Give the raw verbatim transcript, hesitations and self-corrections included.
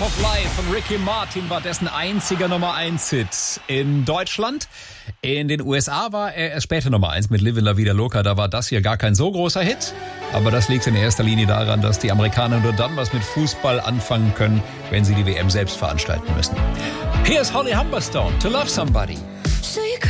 of Life von Ricky Martin war dessen einziger Nummer eins Hit in Deutschland. In den U S A war er erst später Nummer eins mit Livin' La Vida Loca. Da war das hier gar kein so großer Hit. Aber das liegt in erster Linie daran, dass die Amerikaner nur dann was mit Fußball anfangen können, wenn sie die W M selbst veranstalten müssen. Hier ist Holly Humberstone, To Love Somebody.